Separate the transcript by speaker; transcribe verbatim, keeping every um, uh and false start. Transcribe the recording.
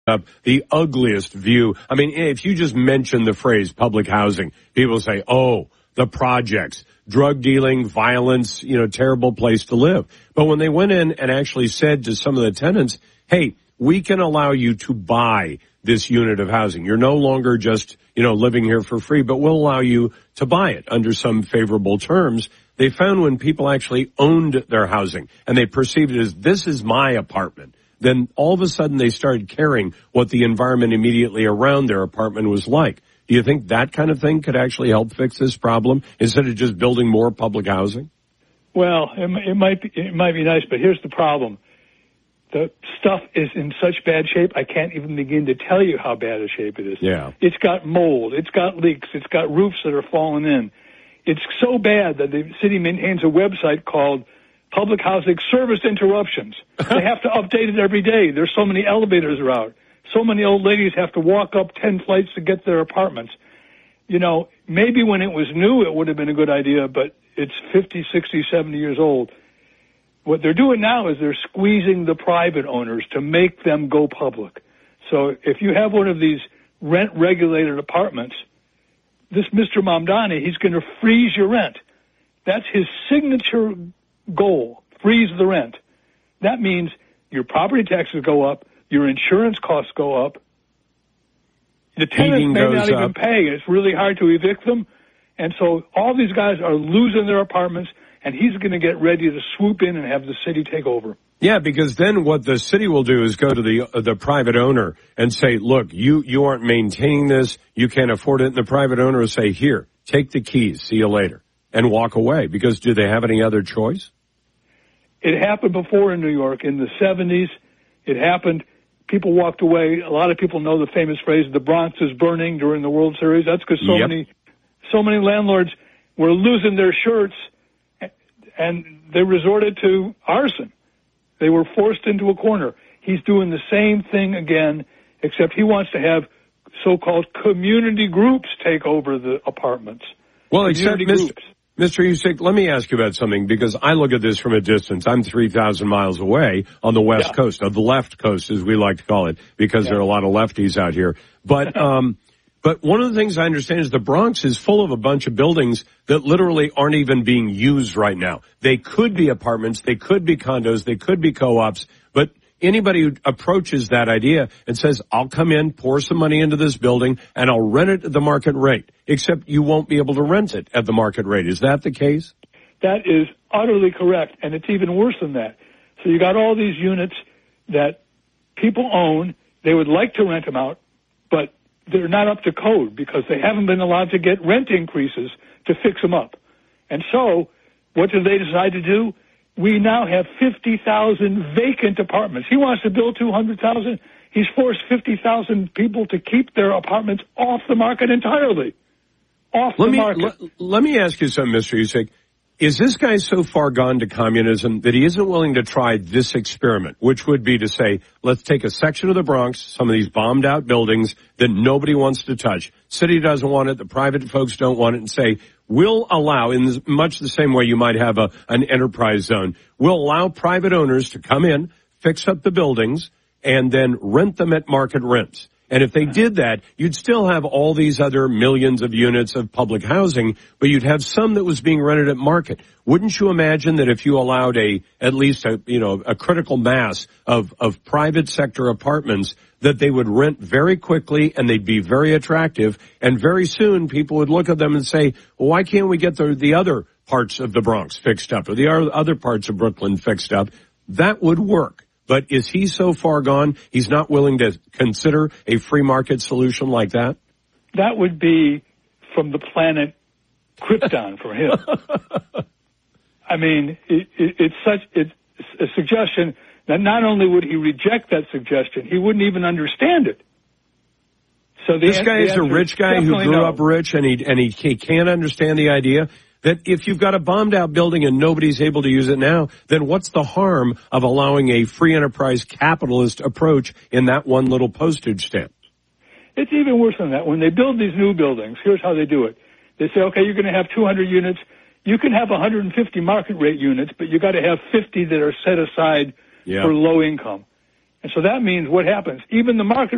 Speaker 1: up the ugliest view. I mean, if you just mention the phrase public housing, people say, oh, the projects, drug dealing, violence, you know, terrible place to live. But when they went in and actually said to some of the tenants, hey, we can allow you to buy this unit of housing. You're no longer just, you know, living here for free, but we'll allow you to buy it under some favorable terms. They found when people actually owned their housing and they perceived it as this is my apartment, then all of a sudden they started caring what the environment immediately around their apartment was like. Do you think that kind of thing could actually help fix this problem instead of just building more public housing?
Speaker 2: Well, it, it might be, it might be nice, but here's the problem. The stuff is in such bad shape, I can't even begin to tell you how bad a shape it is.
Speaker 1: Yeah.
Speaker 2: It's got mold. It's got leaks. It's got roofs that are falling in. It's so bad that the city maintains a website called Public Housing Service Interruptions. They have to update it every day. There's so many elevators are out. So many old ladies have to walk up ten flights to get their apartments. You know, maybe when it was new it would have been a good idea, but it's fifty, sixty, seventy years old. What they're doing now is they're squeezing the private owners to make them go public. So if you have one of these rent-regulated apartments, this Mister Mamdani, he's going to freeze your rent. That's his signature goal, freeze the rent. That means your property taxes go up, your insurance costs go up, the tenants may not even pay. It's really hard to evict them. And so all these guys are losing their apartments, and he's going to get ready to swoop in and have the city take over.
Speaker 1: Yeah, because then what the city will do is go to the uh, the private owner and say, look, you, you aren't maintaining this, you can't afford it. And the private owner will say, here, take the keys, see you later, and walk away. Because do they have any other choice?
Speaker 2: It happened before in New York in the seventies. It happened. People walked away. A lot of people know the famous phrase, the Bronx is burning during the World Series. That's because so
Speaker 1: yep.
Speaker 2: many so many landlords were losing their shirts, and they resorted to arson. They were forced into a corner. He's doing the same thing again, except he wants to have so-called community groups take over the apartments.
Speaker 1: Well, except, Mister Usick, let me ask you about something, because I look at this from a distance. I'm three thousand miles away on the west yeah. coast, of the left coast, as we like to call it, because yeah. there are a lot of lefties out here. But um, but one of the things I understand is the Bronx is full of a bunch of buildings that literally aren't even being used right now. They could be apartments, they could be condos, they could be co-ops, but anybody who approaches that idea and says, I'll come in, pour some money into this building, and I'll rent it at the market rate, except you won't be able to rent it at the market rate. Is that the case?
Speaker 2: That is utterly correct, and it's even worse than that. So you got all these units that people own. They would like to rent them out, but they're not up to code because they haven't been allowed to get rent increases to fix them up. And so what do they decide to do? We now have fifty thousand vacant apartments. He wants to build two hundred thousand. He's forced fifty thousand people to keep their apartments off the market entirely. Off
Speaker 1: let
Speaker 2: the
Speaker 1: me,
Speaker 2: market.
Speaker 1: Let, let me ask you something, Mister Usick. Is this guy so far gone to communism that he isn't willing to try this experiment, which would be to say, let's take a section of the Bronx, some of these bombed out buildings that nobody wants to touch. City doesn't want it. The private folks don't want it, and say, we'll allow, in much the same way you might have a, an enterprise zone, we'll allow private owners to come in, fix up the buildings, and then rent them at market rents. And if they did that, you'd still have all these other millions of units of public housing, but you'd have some that was being rented at market. Wouldn't you imagine that if you allowed a, at least a, you know, a critical mass of, of private sector apartments, that they would rent very quickly and they'd be very attractive, and very soon people would look at them and say, well, why can't we get the, the other parts of the Bronx fixed up or the other parts of Brooklyn fixed up? That would work. But is he so far gone, he's not willing to consider a free market solution like that?
Speaker 2: That would be from the planet Krypton for him. I mean, it, it, it's such it's a suggestion that not only would he reject that suggestion, he wouldn't even understand it. So the,
Speaker 1: this guy is a rich guy who grew
Speaker 2: no.
Speaker 1: up rich, and he and he, he can't understand the idea that if you've got a bombed-out building and nobody's able to use it now, then what's the harm of allowing a free enterprise capitalist approach in that one little postage stamp?
Speaker 2: It's even worse than that. When they build these new buildings, here's how they do it. They say, okay, you're going to have two hundred units. You can have one hundred fifty market rate units, but you got to have fifty that are set aside yeah. for low income. And so that means what happens? Even the market